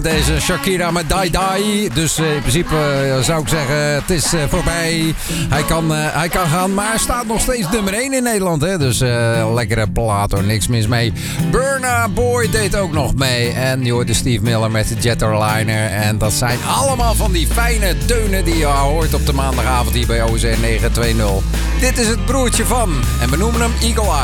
Deze Shakira met Die Die. Dus in principe zou ik zeggen, het is voorbij. Hij kan gaan, maar staat nog steeds nummer 1 in Nederland. Hè? Dus lekkere plaat hoor, niks mis mee. Burna Boy deed ook nog mee. En je hoorde Steve Miller met de Jetliner. En dat zijn allemaal van die fijne deunen die je hoort op de maandagavond hier bij OZN 920. Dit is het broertje van. En we noemen hem Eagle Eye.